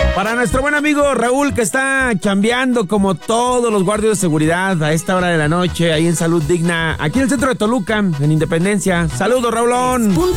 Para nuestro buen amigo Raúl, que está chambeando como todos los guardias de seguridad a esta hora de la noche, ahí en Salud Digna, aquí en el centro de Toluca, en Independencia. Saludos, Raulón.